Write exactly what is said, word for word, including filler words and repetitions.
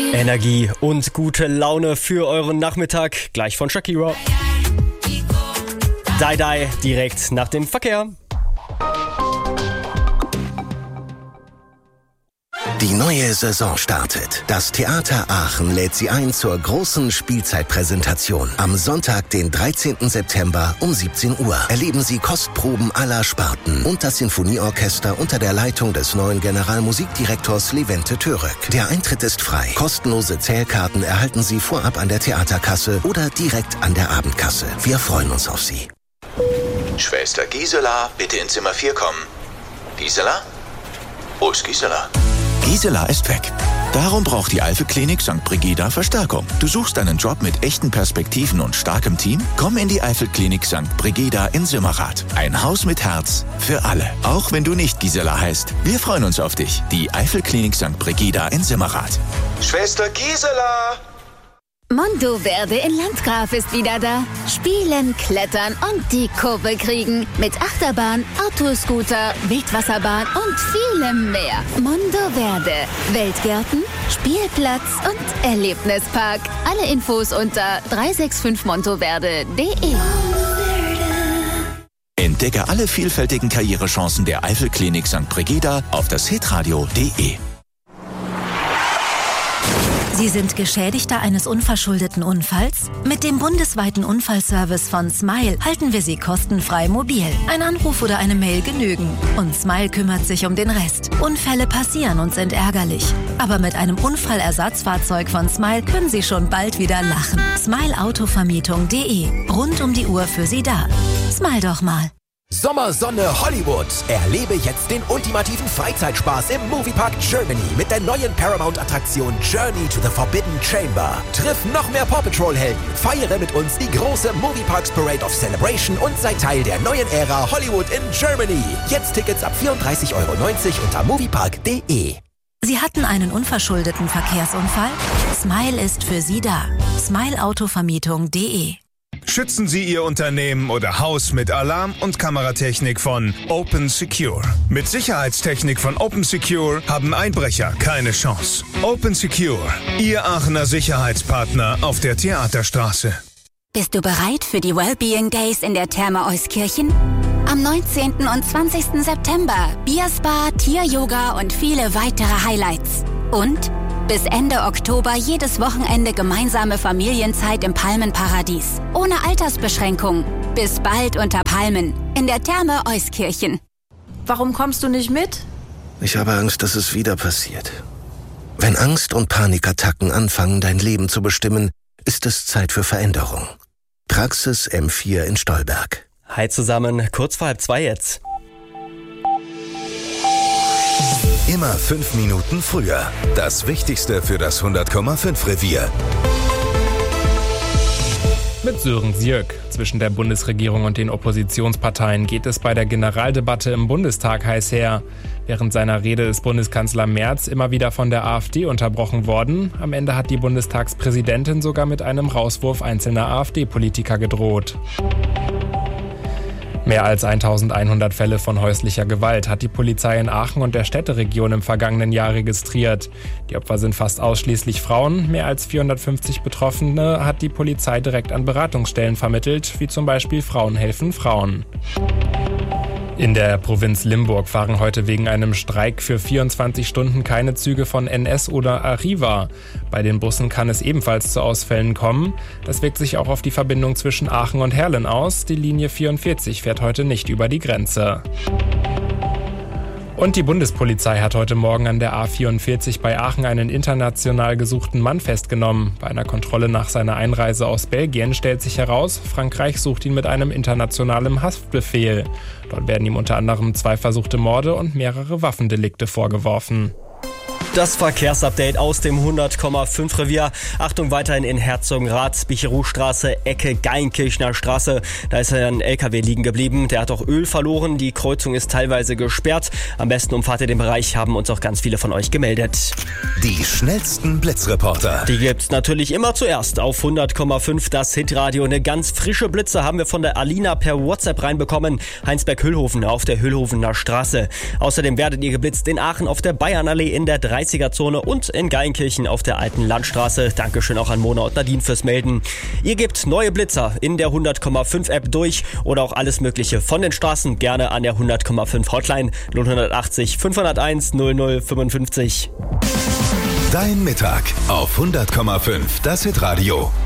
Energie und gute Laune für euren Nachmittag. Gleich von Shakira. Die Die direkt nach dem Verkehr. Die neue Saison startet. Das Theater Aachen lädt Sie ein zur großen Spielzeitpräsentation. Am Sonntag, den dreizehnten September um siebzehn Uhr. Erleben Sie Kostproben aller Sparten und das Sinfonieorchester unter der Leitung des neuen Generalmusikdirektors Levente Török. Der Eintritt ist frei. Kostenlose Zählkarten erhalten Sie vorab an der Theaterkasse oder direkt an der Abendkasse. Wir freuen uns auf Sie. Schwester Gisela, bitte in Zimmer vier kommen. Gisela? Wo ist Gisela? Gisela ist weg. Darum braucht die Eifel-Klinik Sankt Brigida Verstärkung. Du suchst einen Job mit echten Perspektiven und starkem Team? Komm in die Eifel-Klinik Sankt Brigida in Simmerath. Ein Haus mit Herz für alle. Auch wenn du nicht Gisela heißt. Wir freuen uns auf dich. Die Eifel-Klinik Sankt Brigida in Simmerath. Schwester Gisela! Mondoverde in Landgraf ist wieder da. Spielen, klettern und die Kurve kriegen. Mit Achterbahn, Autoscooter, Wildwasserbahn und vielem mehr. Mondoverde. Weltgärten, Spielplatz und Erlebnispark. Alle Infos unter drei sechs fünf montoverde punkt de. Entdecke alle vielfältigen Karrierechancen der Eifel-Klinik Sankt Brigida auf das hitradio punkt de. Sie sind Geschädigter eines unverschuldeten Unfalls? Mit dem bundesweiten Unfallservice von Smile halten wir Sie kostenfrei mobil. Ein Anruf oder eine Mail genügen. Und Smile kümmert sich um den Rest. Unfälle passieren und sind ärgerlich. Aber mit einem Unfallersatzfahrzeug von Smile können Sie schon bald wieder lachen. smile autovermietung punkt de. Rund um die Uhr für Sie da. Smile doch mal. Sommersonne Hollywood. Erlebe jetzt den ultimativen Freizeitspaß im Moviepark Germany mit der neuen Paramount-Attraktion Journey to the Forbidden Chamber. Triff noch mehr Paw Patrol-Helden, feiere mit uns die große Movieparks Parade of Celebration und sei Teil der neuen Ära Hollywood in Germany. Jetzt Tickets ab vierunddreißig Euro neunzig unter moviepark punkt de. Sie hatten einen unverschuldeten Verkehrsunfall? Smile ist für Sie da. smile autovermietung punkt de. Schützen Sie Ihr Unternehmen oder Haus mit Alarm- und Kameratechnik von Open Secure. Mit Sicherheitstechnik von Open Secure haben Einbrecher keine Chance. Open Secure, Ihr Aachener Sicherheitspartner auf der Theaterstraße. Bist du bereit für die Wellbeing Days in der Therme Euskirchen? Am neunzehnten und zwanzigsten September Bierspa, Tier-Yoga und viele weitere Highlights. Und bis Ende Oktober jedes Wochenende gemeinsame Familienzeit im Palmenparadies. Ohne Altersbeschränkung. Bis bald unter Palmen in der Therme Euskirchen. Warum kommst du nicht mit? Ich habe Angst, dass es wieder passiert. Wenn Angst und Panikattacken anfangen, dein Leben zu bestimmen, ist es Zeit für Veränderung. Praxis M vier in Stolberg. Hi zusammen, kurz vor halb zwei jetzt. Immer fünf Minuten früher. Das Wichtigste für das hundert Komma fünf Revier. Mit Sören Sierk. Zwischen der Bundesregierung und den Oppositionsparteien geht es bei der Generaldebatte im Bundestag heiß her. Während seiner Rede ist Bundeskanzler Merz immer wieder von der AfD unterbrochen worden. Am Ende hat die Bundestagspräsidentin sogar mit einem Rauswurf einzelner AfD-Politiker gedroht. Mehr als eintausendeinhundert Fälle von häuslicher Gewalt hat die Polizei in Aachen und der Städteregion im vergangenen Jahr registriert. Die Opfer sind fast ausschließlich Frauen. Mehr als vierhundertfünfzig Betroffene hat die Polizei direkt an Beratungsstellen vermittelt, wie zum Beispiel Frauen helfen Frauen. In der Provinz Limburg fahren heute wegen einem Streik für vierundzwanzig Stunden keine Züge von N S oder Arriva. Bei den Bussen kann es ebenfalls zu Ausfällen kommen. Das wirkt sich auch auf die Verbindung zwischen Aachen und Herlen aus. Die Linie vierundvierzig fährt heute nicht über die Grenze. Und die Bundespolizei hat heute Morgen an der A vierundvierzig bei Aachen einen international gesuchten Mann festgenommen. Bei einer Kontrolle nach seiner Einreise aus Belgien stellt sich heraus, Frankreich sucht ihn mit einem internationalen Haftbefehl. Dort werden ihm unter anderem zwei versuchte Morde und mehrere Waffendelikte vorgeworfen. Das Verkehrsupdate aus dem hundert Komma fünf Revier. Achtung, weiterhin in Herzogenrath, Bicheroustraße, Ecke Geinkirchner Straße. Da ist ein L K W liegen geblieben. Der hat auch Öl verloren. Die Kreuzung ist teilweise gesperrt. Am besten umfahrt ihr den Bereich, haben uns auch ganz viele von euch gemeldet. Die schnellsten Blitzreporter. Die gibt's natürlich immer zuerst auf hundert Komma fünf, das Hitradio. Eine ganz frische Blitze haben wir von der Alina per WhatsApp reinbekommen. Heinsberg-Hüllhofen auf der Hüllhofener Straße. Außerdem werdet ihr geblitzt in Aachen auf der Bayernallee in der drei dreißiger-Zone und in Geilenkirchen auf der alten Landstraße. Dankeschön auch an Mona und Nadine fürs Melden. Ihr gebt neue Blitzer in der hundert Komma fünf App durch oder auch alles Mögliche von den Straßen gerne an der hundert Komma fünf Hotline null achtzig fünfhunderteins null null fünfundfünfzig. Dein Mittag auf hundert Komma fünf, das Hitradio.